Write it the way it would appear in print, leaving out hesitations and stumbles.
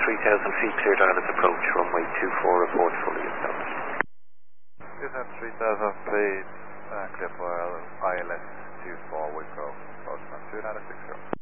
3000 feet, clear direct approach, runway 24, report fully established. Descent 3000 feet, clear for ILS 24, we go, approach 2960.